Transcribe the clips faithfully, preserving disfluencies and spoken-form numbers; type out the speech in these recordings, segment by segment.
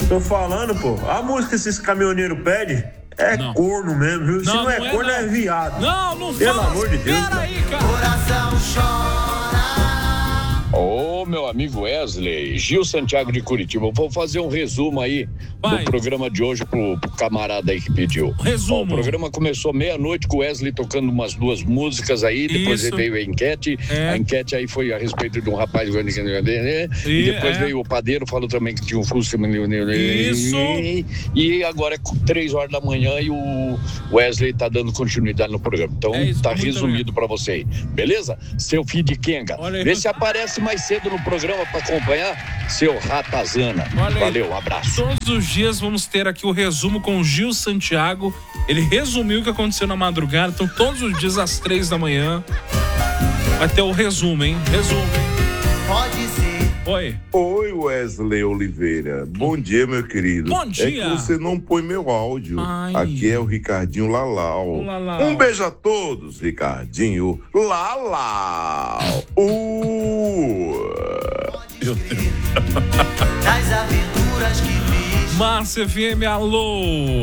Tô falando, pô. A música que esses caminhoneiros pedem é não. corno mesmo, viu? Não, Se não, não é, é corno, não. é viado. Não, não Pelo fala. amor de Deus. Pera aí, cara. Coração chora. Ô, oh, meu amigo Wesley, Gil Santiago de Curitiba, vou fazer um resumo aí Vai. do programa de hoje pro, pro camarada aí que pediu. Resumo. Ó, o programa começou meia-noite com o Wesley tocando umas duas músicas aí, depois Isso. veio a enquete, é. a enquete aí foi a respeito de um rapaz, né? E, e depois é. veio o padeiro, falou também que tinha um Fusca. Isso. E agora é três horas da manhã e o Wesley tá dando continuidade no programa. Então é isso, tá resumido pra você aí, beleza? Seu filho de Kenga, vê se aparece mais cedo no programa para acompanhar, seu Ratazana. Valeu. Valeu, um abraço. Todos os dias vamos ter aqui o resumo com o Gil Santiago. Ele resumiu o que aconteceu na madrugada. Então, todos os dias às três da manhã vai ter o resumo, hein? Resumo, hein? Pode ser. Oi. Oi, Wesley Oliveira. Bom dia, meu querido. Bom dia. É que você não põe meu áudio. Ai. Aqui é o Ricardinho Lalau. Lalau. Um beijo a todos, Ricardinho Lalau. Uh. Meu Deus. Das aventuras que fiz. Márcia F M, alô.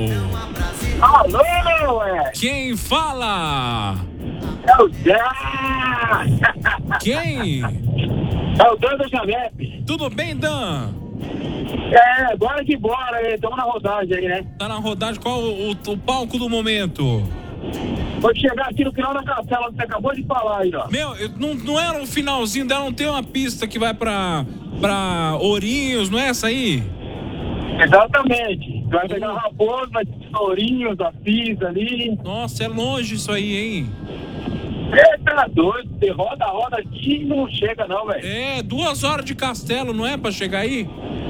Alô, ué. Quem fala? É o Dan. Quem? É o Dan da Jamep. Tudo bem, Dan? É, bora que bora, estamos na rodagem aí, né? Tá na rodagem, qual o, o, o palco do momento? Vou chegar aqui no final da castela que você acabou de falar aí, ó. Meu, eu, não, não era o finalzinho dela, não tem uma pista que vai pra, pra Ourinhos, não é essa aí? Exatamente. Vai pegar o Raposo, vai ter Ourinhos, a pista ali. Nossa, é longe isso aí, hein? É, tá doido. Você roda, roda aqui e não chega não, velho. É, duas horas de Castelo, não é pra chegar aí?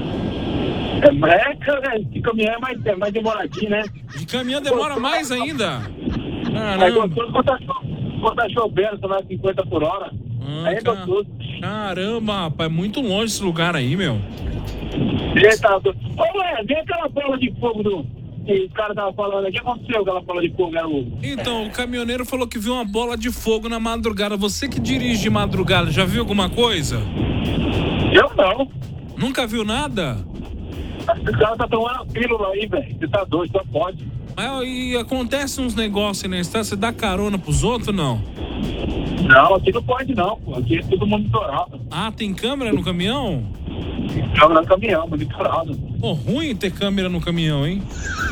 É, cara, de caminhão é mais, é mais demoradinho, né? De caminhão demora mais ainda. É gostoso quando tá, quando tá chovendo, você vai cinquenta por hora. Ah, aí é car... gostoso. Caramba, rapaz, é muito longe esse lugar aí, meu. É, tá doido. Ô, ué, vem aquela bola de fogo do... que o cara tava falando, o que aconteceu aquela bola de fogo? Era o... Então, o caminhoneiro falou que viu uma bola de fogo na madrugada. Você que dirige de madrugada, já viu alguma coisa? Eu não. Nunca viu nada? O cara tá tomando pílula aí, velho. Você tá doido, só pode. Mas, e acontece uns negócios na estrada, você dá carona pros outros, não? Não, aqui não pode não, pô. Aqui é tudo monitorado. Ah, tem câmera no caminhão? Câmera no caminhão, monitorado. Pô, ruim ter câmera no caminhão, hein?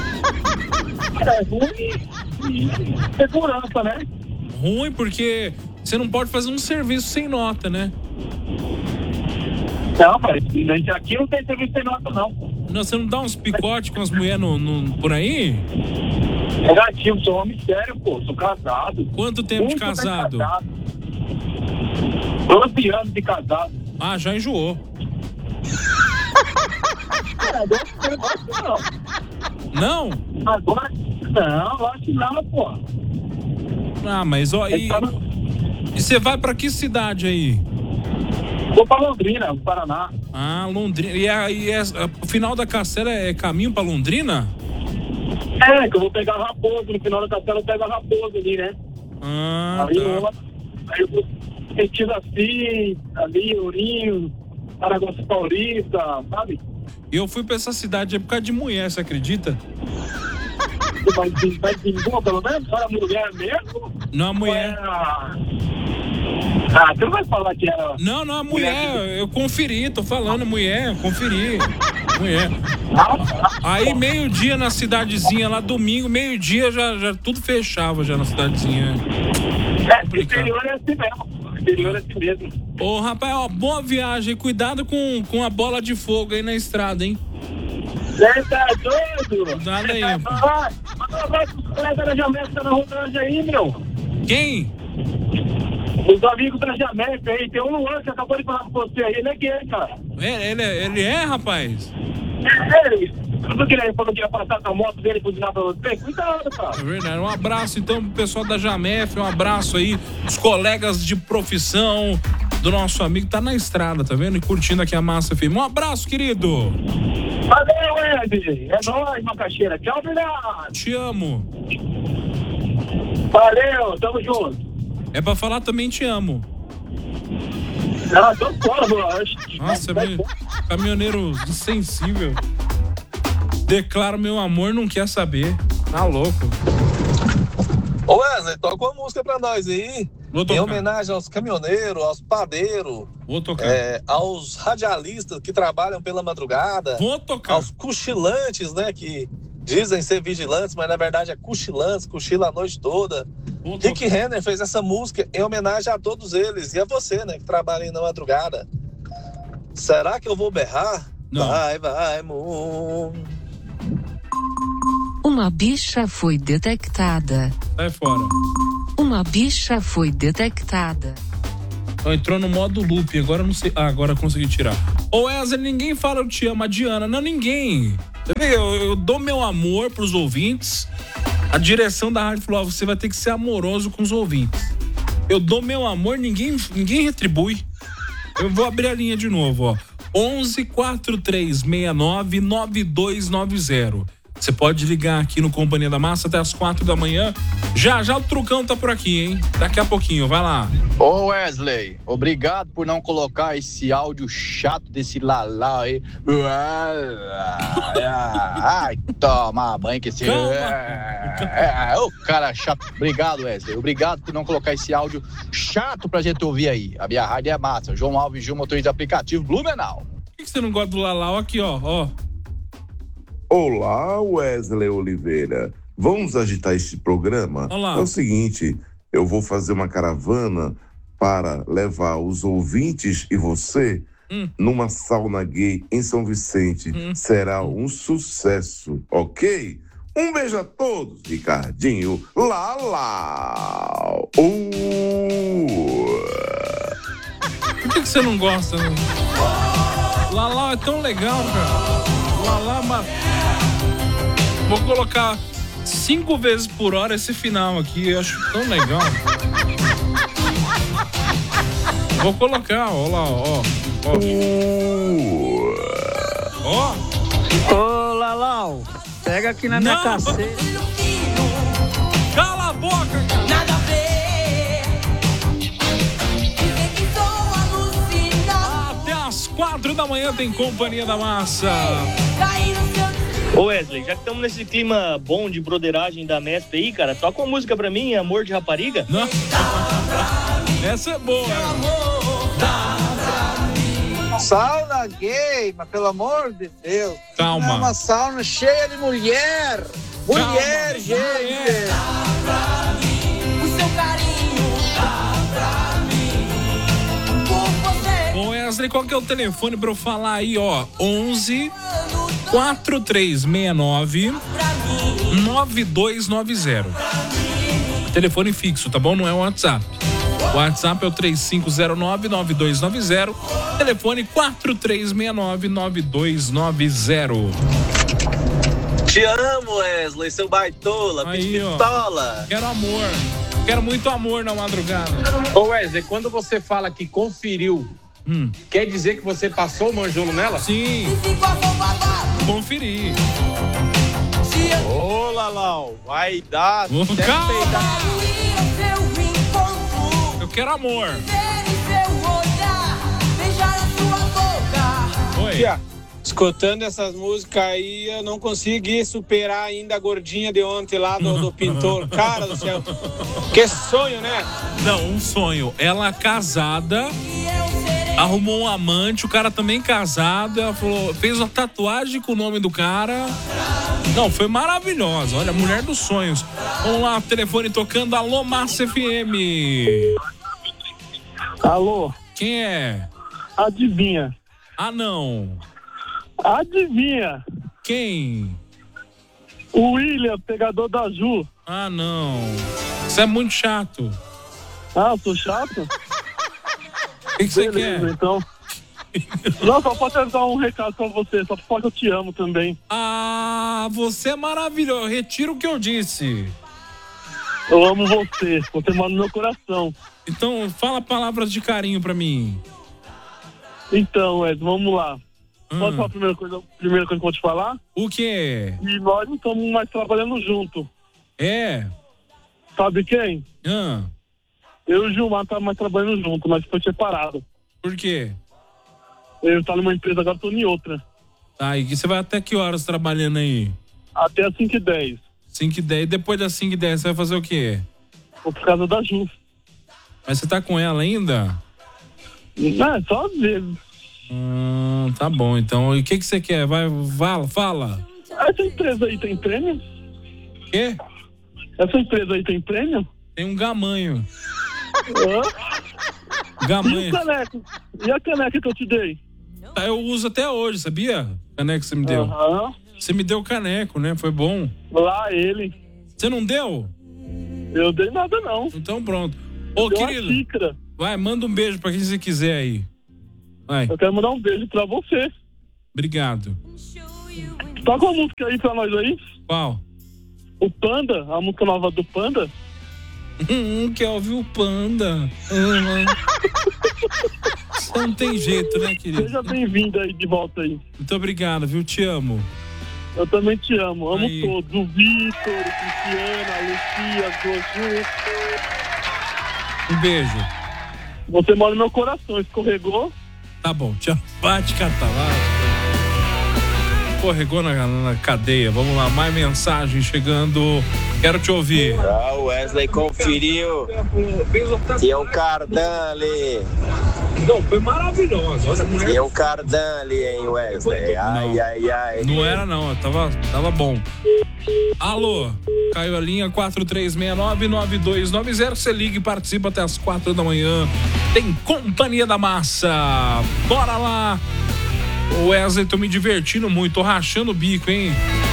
É ruim e segurança, né? Ruim porque você não pode fazer um serviço sem nota, né? Não, mas aqui não tem serviço sem nota, não. Não, você não dá uns picotes com as mulheres no, no, por aí? Negativo, sou homem sério, pô. Sou casado. Quanto tempo de casado? casado? doze anos de casado. Ah, já enjoou. Não, não. Não? Agora, não, acho que não, pô. Ah, mas ó, e, e você vai pra que cidade aí? Vou pra Londrina, Paraná. Ah, Londrina. E, a, e a, a, o final da Castela é caminho pra Londrina? É, que eu vou pegar a Raposo. No final da Castela eu pego a Raposo ali, né? Ah, aí, tá. eu, aí eu vou sentido assim, ali, Ourinho, Aragosta Paulista, sabe? Eu fui pra essa cidade é por causa de mulher, você acredita? Você vai, vai de boa, pelo menos? Para a mulher mesmo? Não, a mulher. Era... Ah, você não vai falar que era... Não, não, a mulher, mulher... eu conferi, tô falando, mulher, conferi. Mulher. Aí meio-dia na cidadezinha, lá domingo, meio-dia já, já tudo fechava já na cidadezinha. É, o interior é assim mesmo. O interior é assim mesmo. Ô, rapaz, ó, boa viagem, cuidado com, com a bola de fogo aí na estrada, hein? Você tá doido? Nada aí. Vai, vai com os colegas da Jamaica que tá na rodagem aí, meu. Quem? Os amigos da Jamaica aí, tem um Luan que acabou de falar com você aí, ele é gay, cara. É, ele, ele é, rapaz? É, ele. Tudo que ele falou que ia passar com a moto dele pro dinar pra você, cuidado, cara. É verdade, um abraço então pro pessoal da Jamef, um abraço aí, os colegas de profissão do nosso amigo, tá na estrada, tá vendo? E curtindo aqui a Massa F M. Um abraço, querido. Valeu, Ed. É nóis, Macaxeira. Tchau, obrigado. Te amo. Valeu, tamo junto. É pra falar também te amo. Ah, tô fora, mano. Nossa, é caminhoneiro insensível. Declaro meu amor, não quer saber. Tá louco. Ô Wesley, toca uma música pra nós aí. Vou tocar. Em homenagem aos caminhoneiros, aos padeiros. Vou tocar. É, aos radialistas que trabalham pela madrugada. Vou tocar. Aos cochilantes, né? Que dizem ser vigilantes, mas na verdade é cochilantes, cochila a noite toda. Vou Rick Renner fez essa música em homenagem a todos eles. E a você, né? Que trabalha aí na madrugada. Será que eu vou berrar? Não. Vai, vai, amor. Uma bicha foi detectada. Sai fora. Uma bicha foi detectada. Entrou no modo loop, agora não sei. Ah, agora consegui tirar. Ô Wesley, ninguém fala eu te amo, a Diana. Não, ninguém. Eu, eu dou meu amor pros ouvintes. A direção da rádio falou: você vai ter que ser amoroso com os ouvintes. Eu dou meu amor, ninguém, ninguém retribui. Eu vou abrir a linha de novo, ó. onze, quatro três seis nove, nove dois nove zero. Você pode ligar aqui no Companhia da Massa até as quatro da manhã. Já, já o Trucão tá por aqui, hein? Daqui a pouquinho, vai lá. Ô Wesley, obrigado por não colocar esse áudio chato desse lalá aí. Ai, toma banho que esse... É, ô cara chato. Obrigado, Wesley. Obrigado por não colocar esse áudio chato pra gente ouvir aí. A minha rádio é massa. João Alves Gil, motorista de aplicativo Blumenau. Por que você não gosta do Lalau? Aqui, ó, ó. Olá, Wesley Oliveira. Vamos agitar este programa? Olá. É o seguinte, eu vou fazer uma caravana para levar os ouvintes e você hum. numa sauna gay em São Vicente. Hum. Será um sucesso, ok? Um beijo a todos, Ricardinho. Lala. Uh. Por que, que você não gosta? Né? Lalau é tão legal, cara. Lalau, mas... Vou colocar cinco vezes por hora esse final aqui. Eu acho tão legal. Vou colocar, ó lá, ó. Ó. Uh. Ó. Ô, Lalau, pega aqui na minha caceta. Cala a boca, cara. Nada a ver. Dizem que sou alucinado. Até as quatro da manhã tem Companhia da Massa. Caí no seu... Ô Wesley, já que estamos nesse clima bom de broderagem da Mesp aí, cara, toca uma música pra mim, Amor de Rapariga. Não. Essa é boa. Sauna gay, mas pelo amor de Deus. Calma. É uma sauna cheia de mulher. Mulher, Calma. gente. O seu carinho dá pra mim. Por você. Ô Wesley, qual que é o telefone pra eu falar aí, ó? onze, quatro três seis nove, nove dois nove zero. Telefone fixo, tá bom? Não é o WhatsApp. O WhatsApp é o três cinco zero nove, nove dois nove zero. Telefone quatro três seis nove, nove dois nove zero. Te amo, Wesley, seu baitola, Aí, ó. pistola. Quero amor. Quero muito amor na madrugada. Ô Wesley, quando você fala que conferiu, hum. quer dizer que você passou o manjolo nela? Sim. Conferi. Ô, Lalau, vai dar. Oh, calma. Eu quero amor. Oi. Tia, escutando essas músicas aí, eu não consegui superar ainda a gordinha de ontem lá do, do pintor. Cara do céu. Que sonho, né? Não, um sonho. Ela casada, arrumou um amante, o cara também casado. Ela falou, fez uma tatuagem com o nome do cara. Não, foi maravilhosa. Olha, mulher dos sonhos. Vamos lá, telefone tocando. Alô, Massa F M. Alô? Quem é? Adivinha. Ah, não. Adivinha. Quem? O William, pegador da Ju. Ah, não. Isso é muito chato. Ah, eu sou chato? O que você quer? Então. Não, só pra dar um recado pra você, só pra falar que eu te amo também. Ah, você é maravilhoso. Retiro o que eu disse. Eu amo você, você mora no meu coração. Então, fala palavras de carinho pra mim. Então, Ed, vamos lá. Hum. Pode falar a primeira coisa, primeira coisa que eu vou te falar? O quê? E nós não estamos mais trabalhando junto. É? Sabe quem? Hum. Eu e o Gilmar estamos mais trabalhando junto, mas foi separado. Por quê? Eu estava numa empresa, agora estou em outra. Tá, e você vai até que horas trabalhando aí? Até as cinco e dez. cinco e dez. Depois das cinco e dez, você vai fazer o quê? Vou por causa da Ju. Mas você tá com ela ainda? Não, é só às vezes. Hum, tá bom, então. E o que que você quer? Vai, fala, fala. Essa empresa aí tem prêmio? Quê? Essa empresa aí tem prêmio? Tem um gamanho. Hã? Gamanho. E o caneco? E a caneca que eu te dei? Tá, eu uso até hoje, sabia? Caneco que você me deu. Aham. Você me deu o caneco, né? Foi bom. Lá ele. Você não deu? Eu dei nada não. Então pronto. Ô, Deu uma querido. xícara. Vai, manda um beijo pra quem você quiser aí. Vai. Eu quero mandar um beijo pra você. Obrigado. Toca uma música aí pra nós aí. Qual? O Panda, a música nova do Panda. Hum, quer ouvir o Panda. Uhum. Você não tem jeito, né, querido? Seja bem-vindo aí de volta aí. Muito obrigado, viu? Te amo. Eu também te amo. Amo Aí. todos. O Vitor, o Cristiano, a Lucia, a Joju. Um beijo. Você mora no meu coração. Escorregou? Tá bom, te amo. Bate, catalá. Escorregou na, na cadeia. Vamos lá, mais mensagem chegando. Quero te ouvir. Ah, o Wesley conferiu. E o Cardan ali. Não, foi maravilhoso. E o Cardan ali, hein, Wesley? Ai, ai, ai. Não era não, tava, tava bom. Alô, caiu a linha quatro três seis nove, nove dois nove zero. Você liga e participa até as quatro da manhã. Tem Companhia da Massa. Bora lá. Wesley, tô me divertindo muito, tô rachando o bico, hein?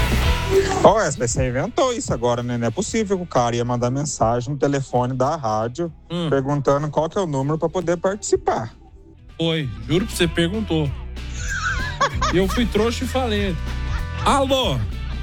Ô Wesley, você inventou isso agora, né? Não é possível que o cara ia mandar mensagem no telefone da rádio hum. perguntando qual que é o número pra poder participar. Foi, juro que você perguntou. E eu fui trouxa e falei. Alô?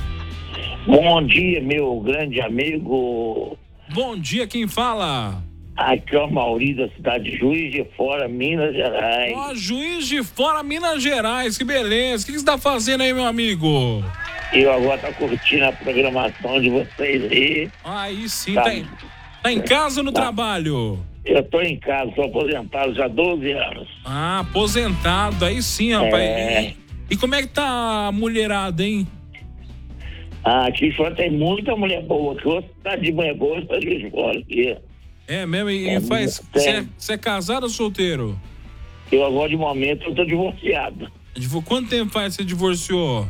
Bom dia, meu grande amigo. Bom dia, quem fala? Aqui é o Mauri da cidade de Juiz de Fora, Minas Gerais. Ó, Juiz de Fora, Minas Gerais, que beleza. O que, que você tá fazendo aí, meu amigo? Eu agora tô curtindo a programação de vocês aí. Aí sim, tá, tá, em, tá em casa ou no tá. trabalho? Eu tô em casa, tô aposentado já há doze anos. Ah, aposentado, aí sim, rapaz. É. E, e como é que tá a mulherada, hein? Ah, aqui só tem muita mulher boa, que outra tá de mulher boa, tá de fora aqui. É mesmo? E É, faz. Você é, você é casado ou solteiro? Eu agora, de momento, eu tô divorciado. Quanto tempo faz que você divorciou?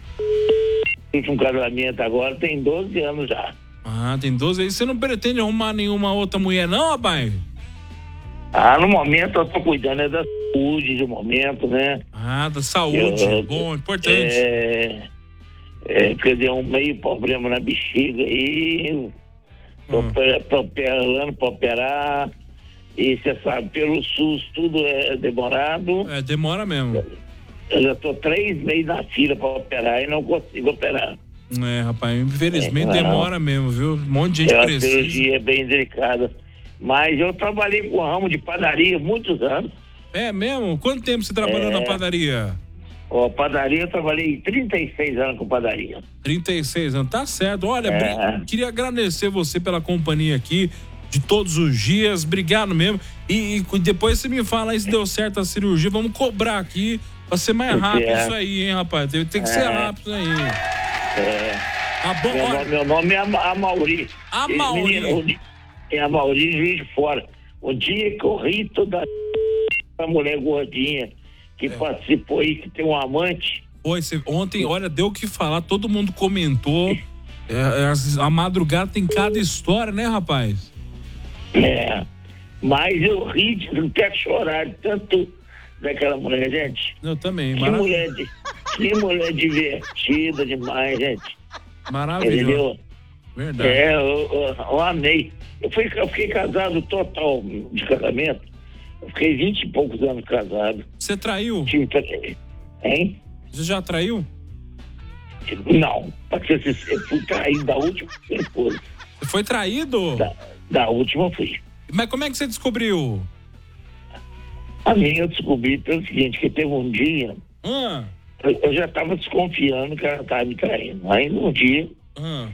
O último casamento agora tem doze anos já. Ah, tem doze aí. Você não pretende arrumar nenhuma outra mulher, não, rapaz? Ah, no momento eu tô cuidando é da saúde, de momento, né? Ah, da saúde. Eu, Bom, importante. É, é, quer dizer, um meio problema na bexiga aí. Tô Hum. operando pra operar. E você sabe, pelo SUS tudo é demorado. É, demora mesmo. Eu já tô três meses na fila pra operar e não consigo operar. É, rapaz, infelizmente É, demora mesmo, viu? Um monte de gente é uma precisa. cirurgia bem delicada. Mas eu trabalhei com o ramo de padaria muitos anos. É mesmo? Quanto tempo você trabalhou É. na padaria? Ó, padaria, eu trabalhei trinta e seis anos com padaria. trinta e seis anos, tá certo. Olha, É. bri- queria agradecer você pela companhia aqui de todos os dias. Obrigado mesmo. E, e depois você me fala aí se deu certo a cirurgia. Vamos cobrar aqui pra ser mais rápido É. isso aí, hein, rapaz? Tem, tem que ser É. rápido aí. É. Tá bom, meu, olha. nome, meu nome é Ama- Amauri. Amauri. Esse menino, o di- É Amauri, Juiz de Fora. O dia que eu ri toda a mulher gordinha que participou aí, que tem um amante. Oi, você, ontem, olha, deu o que falar, todo mundo comentou. É, as- a madrugada tem cada história, né, rapaz? É. Mas eu ri de até chorar de tanto daquela mulher, gente. Eu também, Que marav- mulher, de, que mulher divertida demais, gente. Maravilhoso. Entendeu? Verdade. É, eu, eu, eu amei. Eu, fui, eu fiquei casado total de casamento. Eu fiquei vinte e poucos anos casado. Você traiu? Tive, hein? Você já traiu? Não. Porque eu fui traído da última esposa. Você foi traído? Da, da última fui. Mas como é que você descobriu? A minha eu descobri pelo seguinte, que teve um dia, Ah, eu, eu já estava desconfiando que ela estava me traindo. Aí num dia, ah,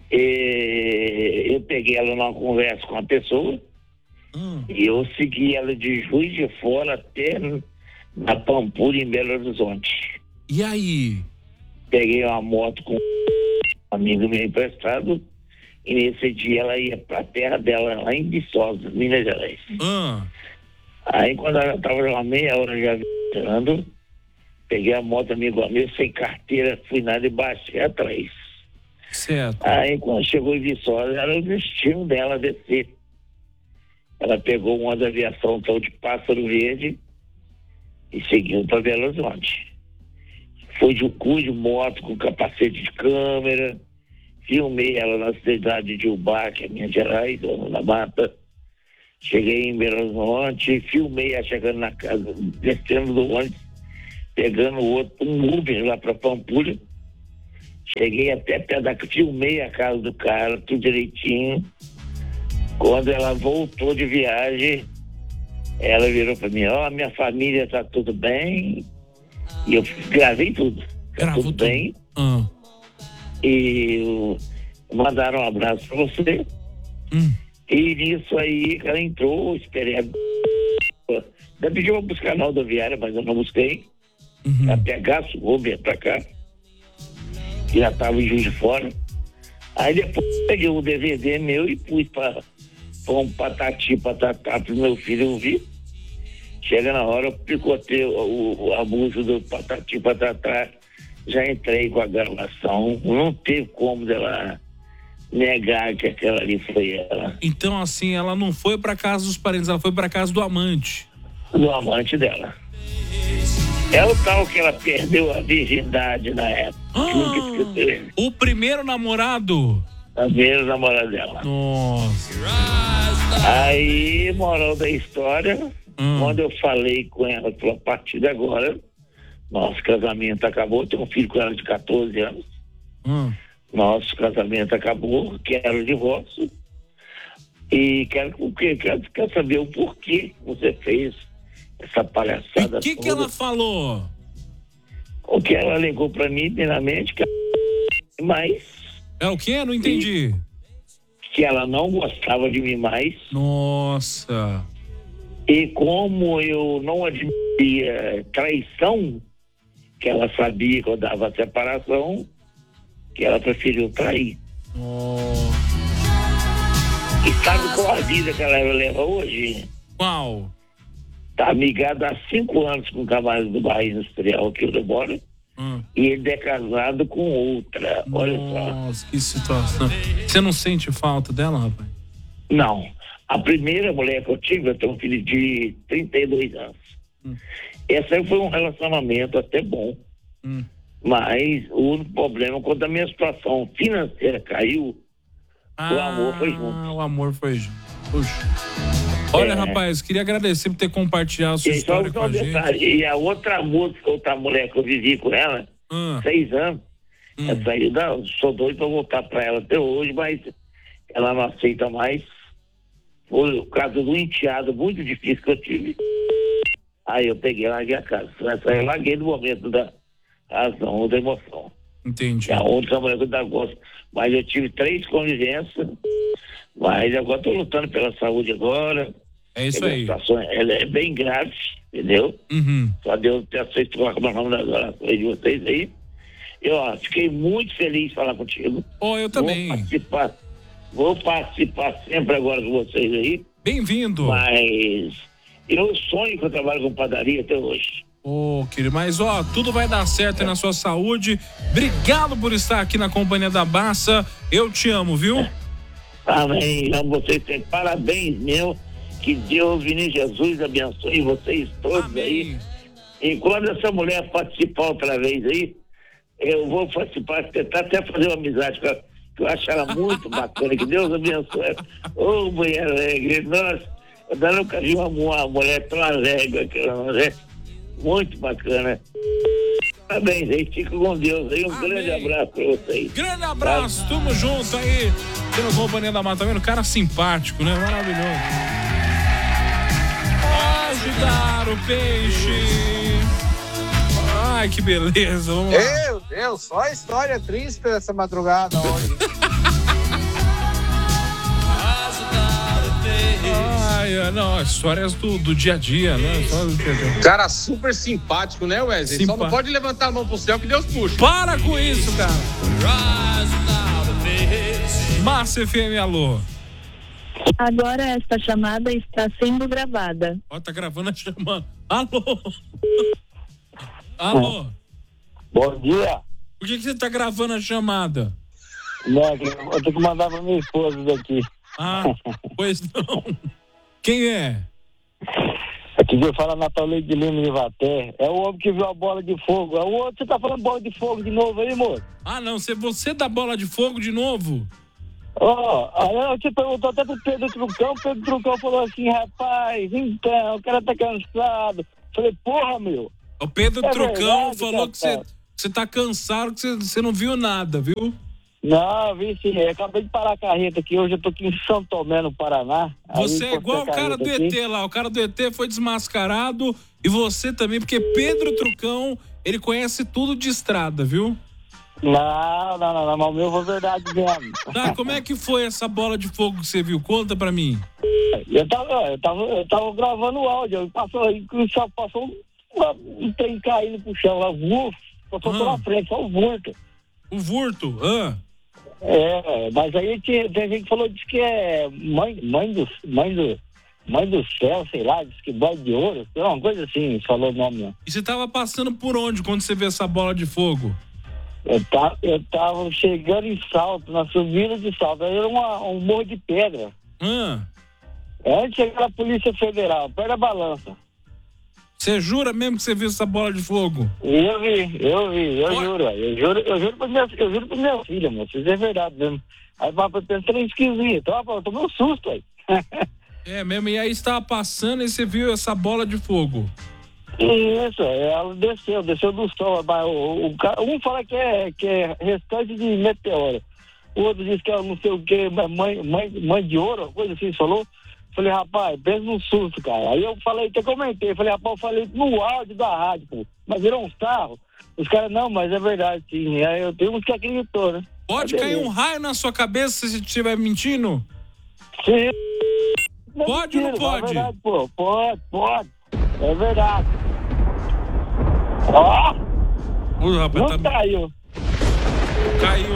eh, eu peguei ela numa conversa com a pessoa ah. e eu segui ela de Juiz de Fora até na Pampulha, em Belo Horizonte. E aí? Peguei uma moto com um amigo meu emprestado e nesse dia ela ia pra terra dela, lá em Viçosa, Minas Gerais. Ah. Aí quando ela tava uma meia hora já viajando, peguei a moto, amigo meu, sem carteira, fui nada e baixei atrás. Certo. Aí quando chegou em Viçosa, era o destino dela descer. Ela pegou uma da aviação tal de Pássaro Verde e seguiu para Belo Horizonte. Foi de cu de moto com capacete de câmera, filmei ela na cidade de Ubá, que é Minas Gerais, na Mata. Cheguei em Belo Horizonte, filmei ela chegando na casa, descendo do ônibus, pegando outro, um Uber lá para Pampulha. Cheguei até perto da... Filmei a casa do cara, tudo direitinho. Quando ela voltou de viagem, ela virou para mim, ó, oh, minha família tá tudo bem. E eu gravei tudo. Tá Gravou tudo tudo. bem. Ah. E mandaram um abraço para você. Hum. E nisso aí, ela entrou, esperei a... Ela pediu para buscar na rodoviária, mas eu não busquei. Uhum. Ela pegasse o Uber para cá. Que já estava em Juiz de Fora. Aí depois peguei o D V D meu e pus para um patati patatá pro meu filho ouvir. Chega na hora, eu picotei o, o abuso do patati patatá, já entrei com a gravação. Não teve como dela negar que aquela ali foi ela. Então, assim, ela não foi pra casa dos parentes, ela foi pra casa do amante. Do amante dela. É o tal que ela perdeu a virgindade na época. Ah, Nunca esqueceu. o primeiro namorado? O primeiro namorado dela. Nossa. Aí, moral da história, hum. quando eu falei com ela, falou, a partir de agora, nosso casamento acabou, tenho um filho com ela de catorze anos. Hum. Nosso casamento acabou, quero o divórcio. E quero, quero, quero saber o porquê você fez essa palhaçada. O que que ela falou? O que ela alegou pra mim, primeiramente, que ela mais. É o quê? Não entendi. Que ela não gostava de mim mais. Nossa. E como eu não admitia traição, que ela sabia que eu dava a separação, que ela preferiu trair. Oh. E sabe qual a vida que ela leva hoje? Qual? Tá amigada há cinco anos com o cavalo do Barreiro Industrial aqui eu moro. Hum. E ele é casado com outra. Olha só. Nossa, que situação. Você não sente falta dela, rapaz? Não. A primeira mulher que eu tive, eu tenho um filho de trinta e dois anos. Hum. Essa aí foi um relacionamento até bom. Hum. Mas o único problema, quando a minha situação financeira caiu, ah, o amor foi junto. O amor foi junto. Puxa. Olha, é. rapaz, queria agradecer por ter compartilhado a sua e história só com a detalhe, gente. E a outra música, outra mulher que eu vivi com ela, hum. seis anos, hum. essa aí, não, sou doido pra voltar pra ela até hoje, mas ela não aceita mais. Foi o caso do enteado muito difícil que eu tive. Aí eu peguei e larguei a casa. Essa aí eu larguei no momento da razão ou da emoção. Entendi. A outra mulher que eu ainda gosto. Mas eu tive três convivências, mas agora estou lutando pela saúde agora. É isso aí. A situação ela é bem grave, entendeu? Uhum. Só Deus ter aceito o nome das orações de vocês aí. Eu ó, fiquei muito feliz de falar contigo. Oh, eu também. Vou participar, vou participar sempre agora com vocês aí. Bem-vindo. Mas eu sonho que eu trabalho com padaria até hoje. Ô, oh, querido, mas ó, tudo vai dar certo aí na sua saúde. Obrigado por estar aqui na companhia da Bassa. Eu te amo, viu? Amém. Amo vocês sempre. Parabéns, meu. Que Deus, Vinícius Jesus, abençoe vocês todos. Amém. Aí. E quando essa mulher participar outra vez aí, eu vou participar, tentar até fazer uma amizade com ela, que eu acho ela muito bacana. Que Deus abençoe. Ô, oh, mulher alegre. Nossa, eu nunca vi uma, uma mulher tão alegre, aquela mulher. Muito bacana. Parabéns aí, fica com Deus aí. Um Amém. Grande abraço pra vocês. Grande abraço, tá? Tamo junto aí. Aqui no Companhia da Mata, tá vendo? Cara simpático, né? Maravilhoso. Ajudar o peixe. Ai, que beleza. Vamos lá. Meu Deus, só história triste dessa madrugada hoje. Ai, Ai, ai, não, histórias do, do dia a dia, né? Só do dia a dia. Cara super simpático, né, Wesley? Simpa... Só não pode levantar a mão pro céu que Deus puxa. Para com isso, cara. Márcia F M, alô. Agora esta chamada está sendo gravada. Ó, tá gravando a chamada. Alô? Alô? Bom dia. Por que, que você tá gravando a chamada? Não, eu tenho que mandar pra minha esposa daqui. Ah, pois não. Quem é? Aqui quem fala Natal Leite de Lima de Ivaté. É o homem que viu a bola de fogo. É o outro, você tá falando bola de fogo de novo aí, moço? Ah, não, você, você dá bola de fogo de novo? Ó, oh, aí eu te perguntou até pro Pedro Trucão, o Pedro Trucão falou assim, rapaz, então, o cara tá cansado. Falei, porra, meu. O Pedro é Trucão verdade, falou que você, você tá cansado, que você, você não viu nada, viu? Não, vi sim, eu acabei de parar a carreta aqui, hoje eu tô aqui em São Tomé, no Paraná. Você é igual o cara do aqui. E T lá, o cara do E T foi desmascarado e você também, porque Pedro Trucão, ele conhece tudo de estrada, viu? Não, não, não, não, mas o meu foi verdade mesmo. Tá, como é que foi essa bola de fogo que você viu? Conta pra mim. Eu tava, eu tava, eu tava gravando o áudio, passou aí, só passou um, um trem caindo pro chão lá, uf, passou ah. pela frente, só o vurto. O vurto? Ah. É, mas aí tem, tem gente que falou, diz que é mãe, mãe, do, mãe, do, mãe do céu, sei lá, diz que bola de ouro, uma coisa assim, falou o nome. Né? E você tava passando por onde quando você viu essa bola de fogo? Eu tava, eu tava chegando em Salto, na subida de Salto, era uma, um morro de pedra. Ah. Antes de chegar a Polícia Federal, perto da balança. Você jura mesmo que você viu essa bola de fogo? Eu vi, eu vi, eu Pô. juro, eu juro, eu juro pra minha, eu juro pra minha filha, moço, isso é verdade mesmo. Aí o papai pensou em esquisito, eu tomei um susto aí. É mesmo, e aí você tava passando e você viu essa bola de fogo? Isso, ela desceu, desceu do sol. O, o, um fala que é, que é restante de meteoro. O outro diz que é não sei o que, mãe, mãe, mãe de ouro, coisa assim, falou. Falei, rapaz, pensa num susto, cara. Aí eu falei, até comentei, falei, rapaz, eu falei no áudio da rádio, pô. Mas virou uns carros. Os caras, não, mas é verdade, sim. Aí eu tenho uns que acreditou, né? Pode cair um raio na sua cabeça se você estiver mentindo? Sim. Pode ou não pode? É verdade, pô. Pode, pode. É verdade. Ó! Oh! Uh, rapaz, não tá... caiu. Caiu.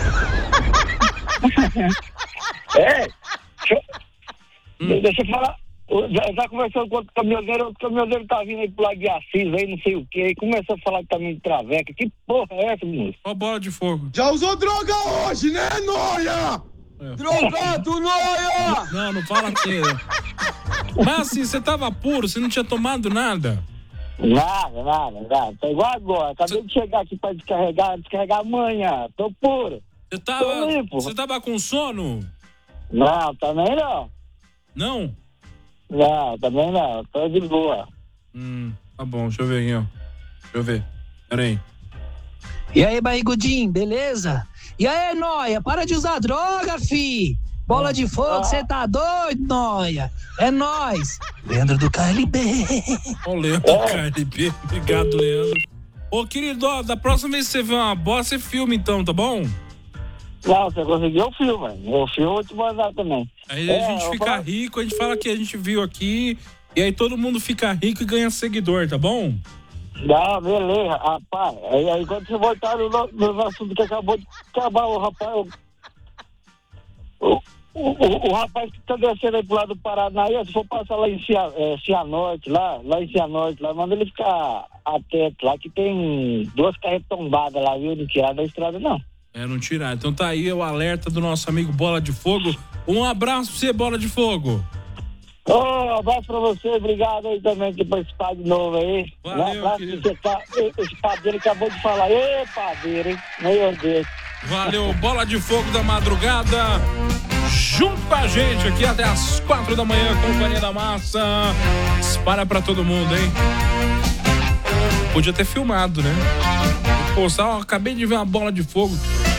É. Deixa, hum. deixa eu falar. Já, já conversou com outro caminhoneiro, outro caminhoneiro tá vindo aí pro lado de Assis aí, não sei o que, aí começou a falar que tá meio de traveca. Que porra é essa, moço? Ó, bola de fogo. Já usou droga hoje, né, Noia? É. Drogado, Noia! Não, não fala assim. Mas assim, você tava puro, você não tinha tomado nada? Nada, nada, nada. Tá igual agora. Acabei cê... de chegar aqui pra descarregar, descarregar amanhã. Tô puro. Você tava, você tava com sono? Não, também não. Não? Não, também não. Tô de boa. Hum, tá bom. Deixa eu ver aqui, ó. Deixa eu ver. Pera aí. E aí, barrigudinho, beleza? E aí, Noia, para de usar droga, fi! Bola de fogo, você ah. tá doido, Noia? É nóis! Leandro do K L B. Ó, o Leandro do K L B. Obrigado, Leandro. Ô, querido, ó, da próxima vez que você vê uma bola, você filma então, tá bom? Não, você conseguiu, eu filmo, eu filmo, eu vou te mandar também. Aí é, a gente fica falo... rico, a gente fala que a gente viu aqui, e aí todo mundo fica rico e ganha seguidor, tá bom? Não, beleza, rapaz. Aí, aí quando você voltar no, no assunto que acabou de acabar, o rapaz. O, o, o, o rapaz que tá descendo aí pro lado do Paraná, aí, se for passar lá em Cia, é, Cianorte, lá, lá em Cianorte, lá, manda ele ficar atento lá, que tem duas carretas tombadas lá, viu? Não tirar da estrada, não. É, não tirar. Então tá aí o alerta do nosso amigo Bola de Fogo. Um abraço pra você, Bola de Fogo. Ô, oh, um abraço pra você, obrigado aí também por participar de novo aí. Valeu, um abraço querido. Você tá, esse padeiro acabou de falar. Ê, padeiro, hein? Meu Deus. Valeu, Bola de Fogo da madrugada. Junto com a gente aqui até as quatro da manhã, Companhia da Massa. Espalha pra todo mundo, hein? Podia ter filmado, né? Postar, ó, acabei de ver uma bola de fogo.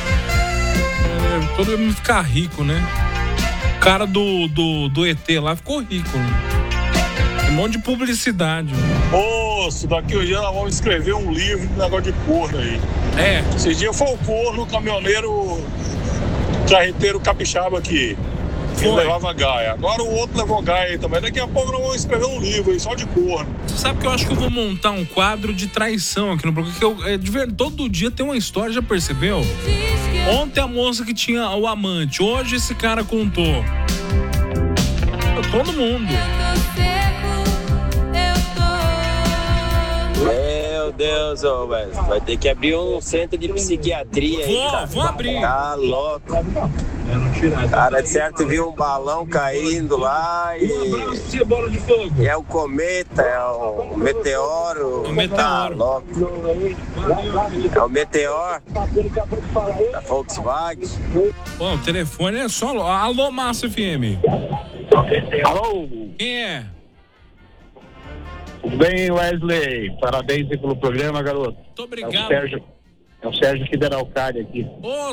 É, todo mundo ficar rico, né? O cara do, do, do E T lá ficou rico, né? Um monte de publicidade. Moço, daqui um dia nós vamos escrever um livro de negócio de corno aí. É. Esse dia foi o corno, o caminhoneiro carreteiro capixaba aqui. Foi. Ele levava Gaia. Agora o outro levou Gaia aí também. Daqui a pouco nós vamos escrever um livro aí, só de corno. Você sabe que eu acho que eu vou montar um quadro de traição aqui no programa, porque eu, é, de ver, todo dia tem uma história, já percebeu? Ontem a moça que tinha o amante, hoje esse cara contou. Todo mundo. Meu Deus, ô, velho. Vai ter que abrir um centro de psiquiatria aí, Vou, cara. vou abrir. Tá louco. Cara, de certo viu um balão caindo lá e... e é o cometa, é o meteoro. O meteoro. Tá louco. É o meteor da Volkswagen. Bom, o telefone é só... Alô, Massa F M. Alô? Quem é? Tudo bem, Wesley? Parabéns aí pelo programa, garoto. Muito obrigado. É o Sérgio, é o Sérgio aqui da Araucária aqui. Ô,